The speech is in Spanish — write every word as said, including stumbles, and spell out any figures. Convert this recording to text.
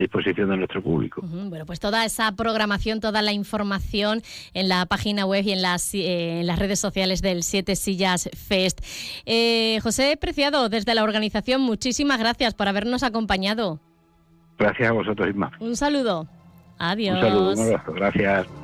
disposición de nuestro público. Uh-huh. Bueno, pues toda esa programación, toda la información en la página web y en las, eh, en las redes sociales del Siete Sillas Fest. Eh, José Preciado, desde la organización, muchísimas gracias por habernos acompañado. Gracias a vosotros, Isma. Un saludo. Adiós. Un saludo, un abrazo. Gracias.